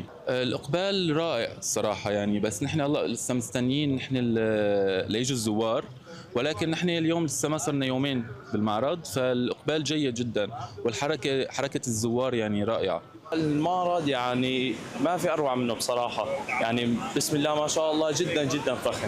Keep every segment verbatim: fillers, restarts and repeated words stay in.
يعني. الإقبال رائع الصراحة يعني، بس نحن هلأ لسه مستنيين نحن ال- ليجوا الزوار، ولكن نحن اليوم لسه ما صرنا يومين بالمعرض، فالإقبال جيد جدا، والحركة حركة الزوار يعني رائعة. المعرض يعني ما في اروع منه بصراحه، يعني بسم الله ما شاء الله جدا جدا فخم.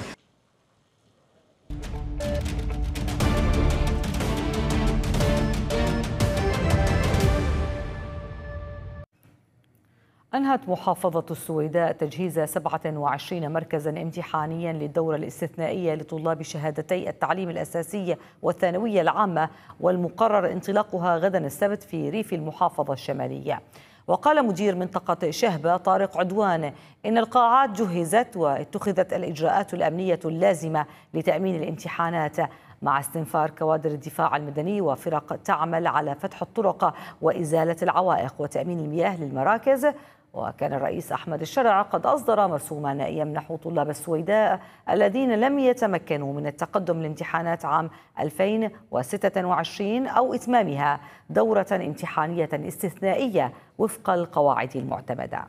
أنهت محافظة السويداء تجهيز سبعة وعشرين مركزا امتحانيا للدورة الاستثنائية لطلاب شهادتي التعليم الأساسي والثانوية العامة، والمقرر انطلاقها غدا السبت في ريف المحافظة الشمالية. وقال مدير منطقة شهبة طارق عدوان إن القاعات جهزت واتخذت الإجراءات الأمنية اللازمة لتأمين الامتحانات، مع استنفار كوادر الدفاع المدني وفرق تعمل على فتح الطرق وإزالة العوائق وتأمين المياه للمراكز. وكان الرئيس أحمد الشرع قد أصدر مرسوما يمنح طلاب السويداء الذين لم يتمكنوا من التقدم لامتحانات عام ألفين وستة وعشرين أو إتمامها دورة امتحانية استثنائية وفق القواعد المعتمدة.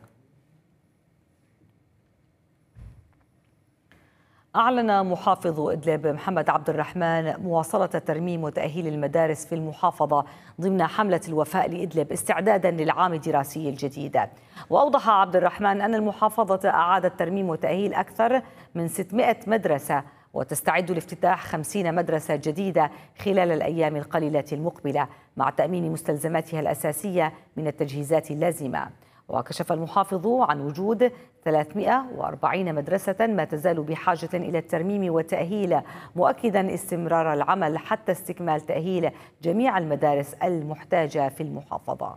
أعلن محافظ إدلب محمد عبد الرحمن مواصلة ترميم وتأهيل المدارس في المحافظة ضمن حملة الوفاء لإدلب استعدادا للعام الدراسي الجديد. وأوضح عبد الرحمن أن المحافظة أعادت ترميم وتأهيل أكثر من ستمائة مدرسة، وتستعد لافتتاح خمسين مدرسة جديدة خلال الأيام القليلة المقبلة، مع تأمين مستلزماتها الأساسية من التجهيزات اللازمة. وكشف المحافظ عن وجود ثلاثمائة وأربعين مدرسة ما تزال بحاجة إلى الترميم والتأهيل، مؤكدا استمرار العمل حتى استكمال تأهيل جميع المدارس المحتاجة في المحافظة.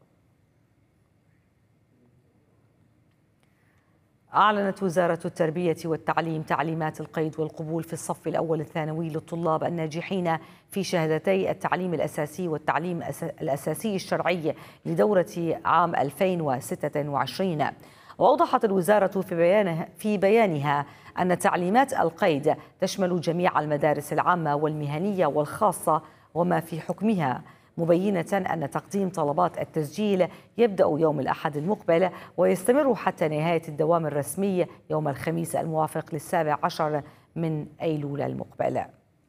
أعلنت وزارة التربية والتعليم تعليمات القيد والقبول في الصف الأول الثانوي للطلاب الناجحين في شهادتي التعليم الأساسي والتعليم الأساسي الشرعي لدورة عام ألفين وستة وعشرين. وأوضحت الوزارة في بيانها, في بيانها أن تعليمات القيد تشمل جميع المدارس العامة والمهنية والخاصة وما في حكمها، مبينة أن تقديم طلبات التسجيل يبدأ يوم الأحد المقبل ويستمر حتى نهاية الدوام الرسمي يوم الخميس الموافق للسابع عشر من أيلول المقبل.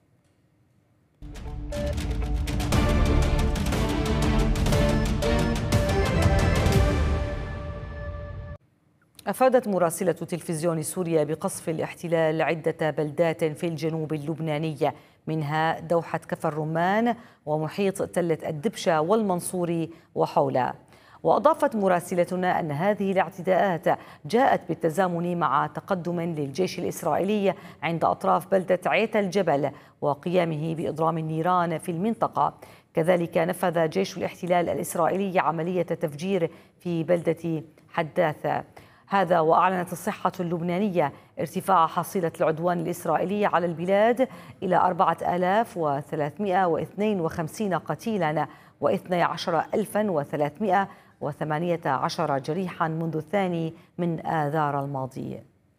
أفادت مراسلة تلفزيون سوريا بقصف الاحتلال عدة بلدات في الجنوب اللبناني، منها دوحة كفر الرمان ومحيط تلة الدبشة والمنصوري وحولها. وأضافت مراسلتنا أن هذه الاعتداءات جاءت بالتزامن مع تقدم للجيش الإسرائيلي عند أطراف بلدة عيت الجبل وقيامه بإضرام النيران في المنطقة. كذلك نفذ جيش الاحتلال الإسرائيلي عملية تفجير في بلدة حداثة. هذا وأعلنت الصحة اللبنانية ارتفاع حصيلة العدوان الإسرائيلي على البلاد إلى أربعة آلاف وثلاثمائة واثنين وخمسين قتيلا واثني عشر ألفا وثلاثمائة وثمانية عشر جريحا منذ الثاني من آذار الماضي.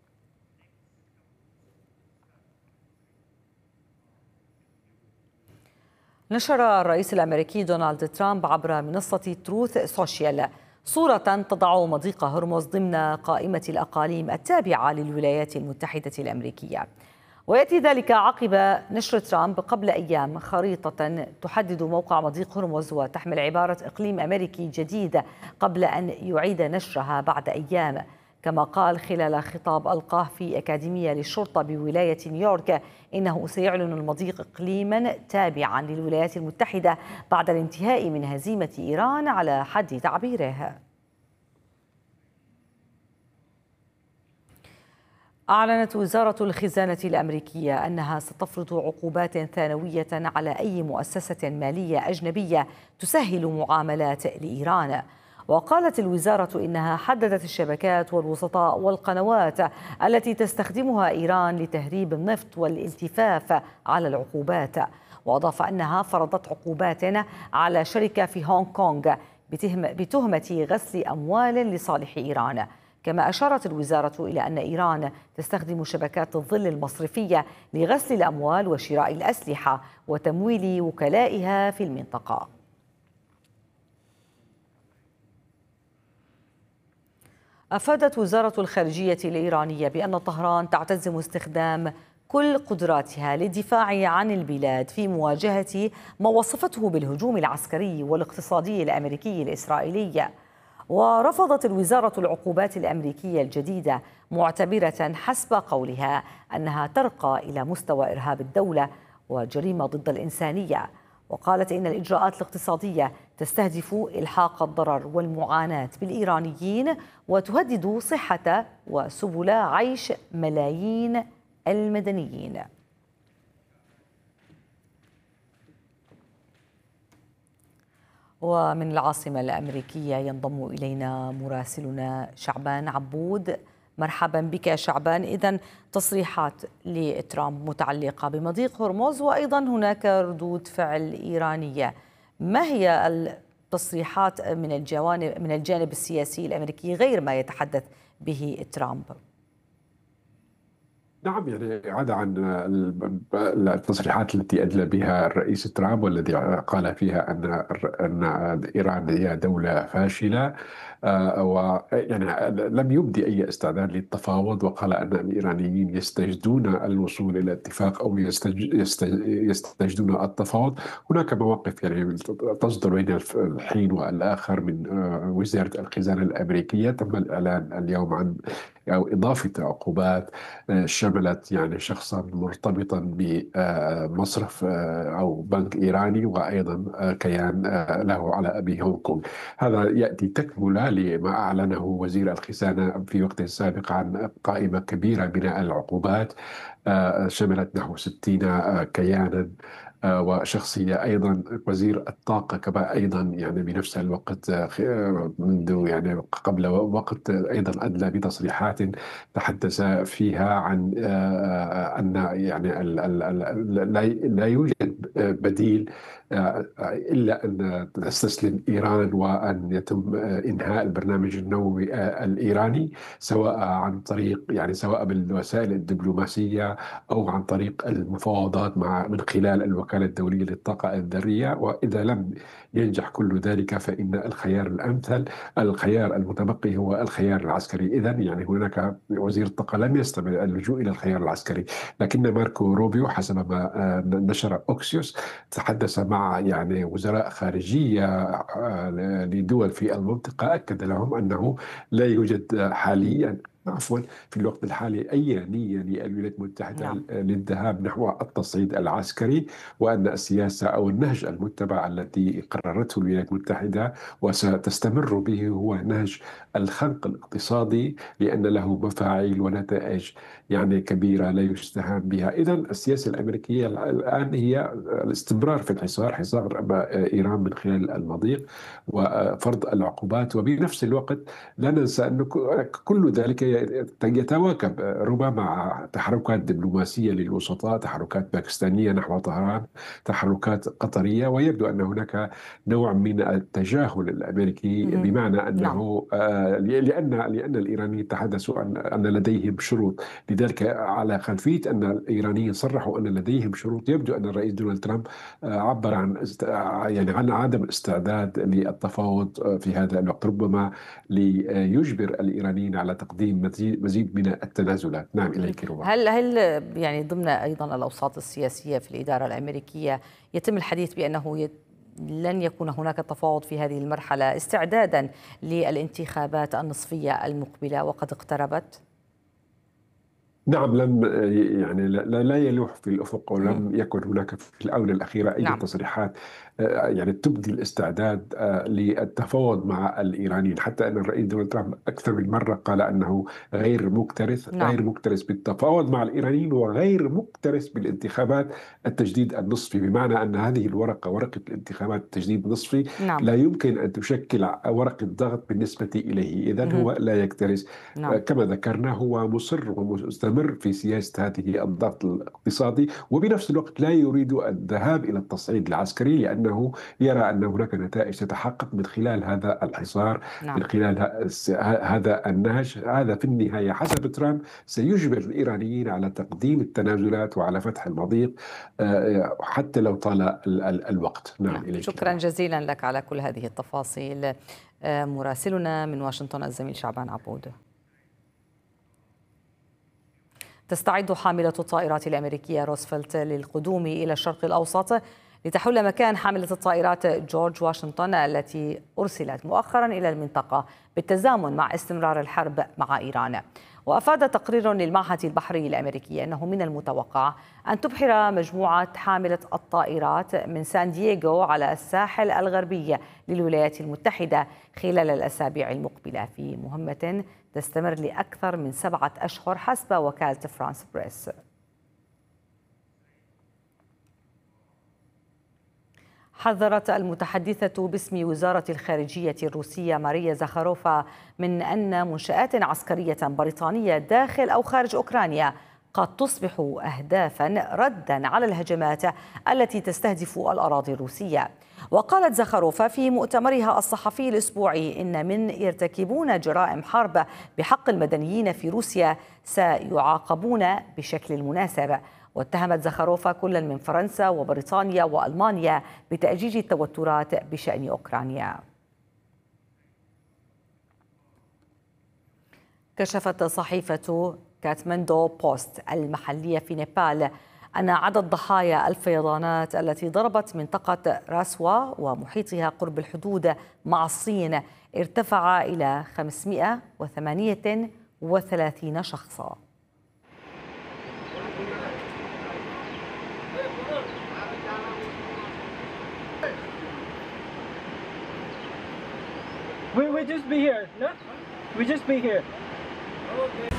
نشر الرئيس الأمريكي دونالد ترامب عبر منصة تروث سوشيال صورة تضع مضيق هرمز ضمن قائمة الأقاليم التابعة للولايات المتحدة الأمريكية. ويأتي ذلك عقب نشر ترامب قبل أيام خريطة تحدد موقع مضيق هرمز وتحمل عبارة إقليم أمريكي جديد قبل أن يعيد نشرها بعد أيام. كما قال خلال خطاب ألقاه في أكاديمية للشرطة بولاية نيويورك إنه سيعلن المضيق إقليما تابعا للولايات المتحدة بعد الانتهاء من هزيمة إيران على حد تعبيره. أعلنت وزارة الخزانة الأمريكية أنها ستفرض عقوبات ثانوية على أي مؤسسة مالية أجنبية تسهل معاملات لإيران. وقالت الوزارة إنها حددت الشبكات والوسطاء والقنوات التي تستخدمها إيران لتهريب النفط والالتفاف على العقوبات. وأضاف أنها فرضت عقوبات على شركة في هونغ كونغ بتهمة غسل أموال لصالح إيران. كما أشارت الوزارة إلى أن إيران تستخدم شبكات الظل المصرفية لغسل الأموال وشراء الأسلحة وتمويل وكلائها في المنطقة. أفادت وزارة الخارجية الإيرانية بأن طهران تعتزم استخدام كل قدراتها للدفاع عن البلاد في مواجهة ما وصفته بالهجوم العسكري والاقتصادي الأمريكي الإسرائيلي. ورفضت الوزارة العقوبات الأمريكية الجديدة، معتبرة حسب قولها أنها ترقى إلى مستوى إرهاب الدولة وجريمة ضد الإنسانية. وقالت إن الإجراءات الاقتصادية تستهدف إلحاق الضرر والمعاناة بالإيرانيين وتهدد صحة وسبل عيش ملايين المدنيين. ومن العاصمة الأمريكية ينضم إلينا مراسلنا شعبان عبود. مرحبا بك شعبان. إذن تصريحات لترامب متعلقة بمضيق هرمز، وأيضا هناك ردود فعل إيرانية. ما هي التصريحات من الجوانب من الجانب السياسي الأمريكي غير ما يتحدث به ترامب؟ نعم، يعني عدا عن التصريحات التي أدلى بها الرئيس ترامب والذي قال فيها أن أن إيران هي دولة فاشلة، ويعني لم يبدي أي استعداد للتفاوض، وقال أن الإيرانيين يستجدون الوصول إلى اتفاق أو يستجدون التفاوض. هناك مواقف يعني تصدر بين الحين والآخر من وزارة الخزانة الأمريكية. تم الإعلان اليوم عن أو إضافة عقوبات شملت يعني شخصا مرتبطا بمصرف أو بنك إيراني، وأيضا كيان له علاقة بهونغ كونغ. هذا يأتي تكملة لما أعلنه وزير الخزانة في وقت سابق عن قائمة كبيرة من العقوبات شملت نحو ستين كيانا وشخصية. أيضا وزير الطاقة كما أيضا يعني بنفس الوقت منذ يعني قبل وقت أيضا أدلى بتصريحات تحدث فيها عن أن يعني لا يوجد بديل إلا أن تستسلم إيران وأن يتم إنهاء البرنامج النووي الإيراني، سواء عن طريق يعني سواء بالوسائل الدبلوماسية أو عن طريق المفاوضات مع من خلال الوكالة الدولية للطاقة الذرية. وإذا لم ينجح كل ذلك فإن الخيار الأمثل الخيار المتبقي هو الخيار العسكري. إذن يعني هناك وزير الطاقة لم يستبعد اللجوء إلى الخيار العسكري، لكن ماركو روبيو حسب ما نشر أوكسيوس تحدث مع يعني وزراء خارجية لدول في المنطقة، أكد لهم أنه لا يوجد حاليا عفوا في الوقت الحالي أي نية للولايات المتحدة نعم. للذهاب نحو التصعيد العسكري، وأن السياسة أو النهج المتبع التي قررته الولايات المتحدة وستستمر به هو نهج الخنق الاقتصادي، لأن له مفاعيل ونتائج يعني كبيرة لا يستهان بها. إذن السياسة الأمريكية الآن هي الاستمرار في الحصار، حصار إيران من خلال المضيق وفرض العقوبات، وبنفس الوقت لا ننسى أن كل ذلك يتواكب ربما مع تحركات دبلوماسية للوسطاء، تحركات باكستانية نحو طهران، تحركات قطرية، ويبدو أن هناك نوع من التجاهل الأمريكي، بمعنى أنه آه لأن لأن الإيرانيين تحدثوا أن أن لديهم شروط. لذلك على خلفية أن الإيرانيين صرحوا أن لديهم شروط، يبدو أن الرئيس دونالد ترامب آه عبر عن است... يعني عن عدم الاستعداد للتفاوض في هذا الوقت، ربما ليجبر الإيرانيين على تقديم مزيد من التنازلات. نعم إليك ربما. هل هل يعني ضمن أيضا الأوساط السياسية في الإدارة الأمريكية يتم الحديث بأنه يت... لن يكون هناك تفاوض في هذه المرحلة استعدادا للانتخابات النصفية المقبلة وقد اقتربت؟ نعم، لم يعني لا, لا يلوح في الأفق، ولم يكن هناك في الآونة الأخيرة أي نعم. تصريحات يعني تبدي الاستعداد للتفاوض مع الإيرانيين، حتى أن الرئيس دونالد ترامب أكثر من مرة قال أنه غير مكترث نعم. غير مكترث بالتفاوض مع الإيرانيين وغير مكترث بالانتخابات التجديد النصفي، بمعنى أن هذه الورقة ورقة الانتخابات التجديد النصفي نعم. لا يمكن أن تشكل ورقة ضغط بالنسبة إليه، إذن هو لا يكترث نعم. كما ذكرنا هو مصر ومستمر يستمر في سياسة هذه الضغط الاقتصادي، وبنفس الوقت لا يريد الذهاب إلى التصعيد العسكري، لأنه يرى أن هناك نتائج تتحقق من خلال هذا الحصار، نعم. من خلال هذا النهج. هذا في النهاية حسب ترامب سيجبر الإيرانيين على تقديم التنازلات وعلى فتح المضيق حتى لو طال الوقت. نعم. نعم. إليك. شكرا جزيلا لك على كل هذه التفاصيل مراسلنا من واشنطن الزميل شعبان عبود. تستعد حاملة الطائرات الأمريكية روزفلت للقدوم إلى الشرق الأوسط لتحل مكان حاملة الطائرات جورج واشنطن التي أرسلت مؤخرا إلى المنطقة بالتزامن مع استمرار الحرب مع إيران. وأفاد تقرير للمعهد البحري الأمريكي أنه من المتوقع أن تبحر مجموعة حاملة الطائرات من سان دييغو على الساحل الغربي للولايات المتحدة خلال الأسابيع المقبلة في مهمة تستمر لأكثر من سبعة أشهر حسب وكالة فرانس بريس. حذرت المتحدثة باسم وزارة الخارجية الروسية ماريا زاخاروفا من أن منشآت عسكرية بريطانية داخل أو خارج أوكرانيا قد تصبح أهدافا ردا على الهجمات التي تستهدف الأراضي الروسية. وقالت زاخاروفا في مؤتمرها الصحفي الأسبوعي إن من يرتكبون جرائم حرب بحق المدنيين في روسيا سيعاقبون بشكل مناسب. واتهمت زاخاروفا كلا من فرنسا وبريطانيا وألمانيا بتأجيج التوترات بشأن أوكرانيا. كشفت صحيفة كاتماندو بوست المحلية في نيبال أن عدد ضحايا الفيضانات التي ضربت منطقة راسوا ومحيطها قرب الحدود مع الصين ارتفع إلى خمسمائة وثمانية وثلاثين شخصا. We will just be here, no? We just be here. Okay.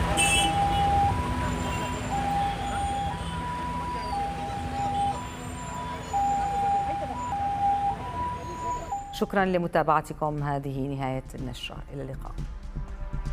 شكرا لمتابعتكم. هذه نهاية النشرة، إلى اللقاء.